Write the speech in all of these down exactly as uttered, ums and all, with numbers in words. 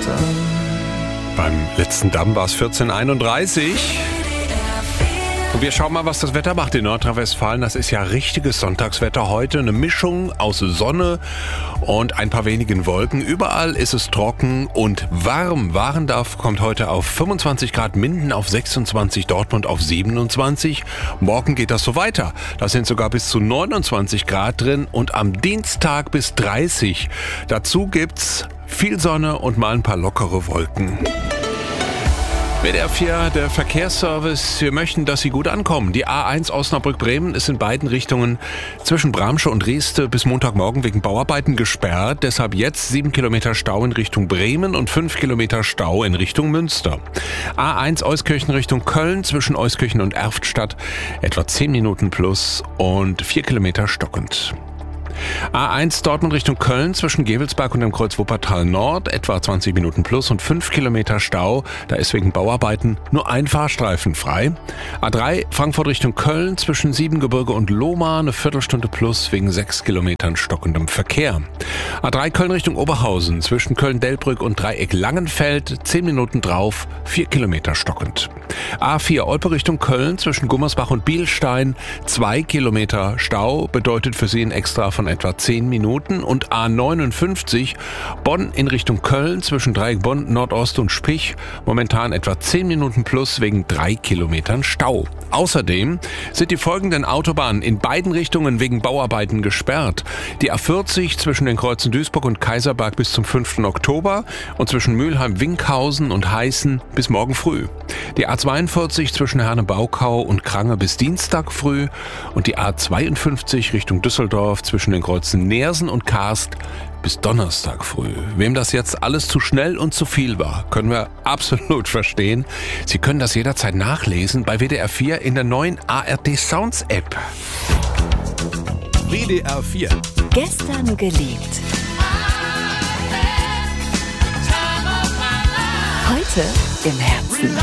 Beim letzten Damm war es vierzehn Uhr einunddreißig. Und wir schauen mal, was das Wetter macht in Nordrhein-Westfalen. Das ist ja richtiges Sonntagswetter heute. Eine Mischung aus Sonne und ein paar wenigen Wolken. Überall ist es trocken und warm. Warendorf kommt heute auf fünfundzwanzig Grad, Minden auf sechsundzwanzig, Dortmund auf siebenundzwanzig. Morgen geht das so weiter. Da sind sogar bis zu neunundzwanzig Grad drin und am Dienstag bis dreißig. Dazu gibt's viel Sonne und mal ein paar lockere Wolken. W D R vier, der Verkehrsservice. Wir möchten, dass Sie gut ankommen. Die A eins Osnabrück-Bremen ist in beiden Richtungen zwischen Bramsche und Rieste bis Montagmorgen wegen Bauarbeiten gesperrt. Deshalb jetzt sieben Kilometer Stau in Richtung Bremen und fünf Kilometer Stau in Richtung Münster. A eins Euskirchen Richtung Köln zwischen Euskirchen und Erftstadt etwa zehn Minuten plus und vier Kilometer stockend. A eins Dortmund Richtung Köln zwischen Gevelsberg und dem Kreuz Wuppertal Nord etwa zwanzig Minuten plus und fünf Kilometer Stau. Da ist wegen Bauarbeiten nur ein Fahrstreifen frei. A drei Frankfurt Richtung Köln zwischen Siebengebirge und Lohmar eine Viertelstunde plus wegen sechs Kilometern stockendem Verkehr. A drei Köln Richtung Oberhausen zwischen Köln-Delbrück und Dreieck Langenfeld zehn Minuten drauf, vier Kilometer stockend. A vier Olpe Richtung Köln zwischen Gummersbach und Bielstein zwei Kilometer Stau bedeutet für Sie ein Extra von etwa zehn Minuten. Und A neunundfünfzig Bonn in Richtung Köln zwischen Dreieck Bonn, Nordost und Spich momentan etwa zehn Minuten plus wegen drei Kilometern Stau. Außerdem sind die folgenden Autobahnen in beiden Richtungen wegen Bauarbeiten gesperrt. Die A vierzig zwischen den Kreuzen Duisburg und Kaiserberg bis zum fünften Oktober und zwischen Mülheim-Winkhausen und Heißen bis morgen früh. Die A zweiundvierzig zwischen Herne-Baukau und Krange bis Dienstag früh und die A zweiundfünfzig Richtung Düsseldorf zwischen den Kreuzen Neersen und Karst bis Donnerstag früh. Wem das jetzt alles zu schnell und zu viel war, können wir absolut verstehen. Sie können das jederzeit nachlesen bei W D R vier in der neuen A R D Sounds App. W D R vier. Gestern geliebt. Heute im Herzen.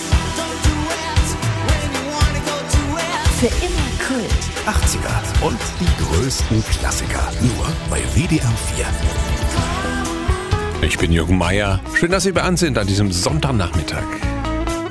Für immer Kult. achtziger und die größten Klassiker. Nur bei W D R vier. Ich bin Jürgen Meier. Schön, dass Sie bei uns sind an diesem Sonntagnachmittag.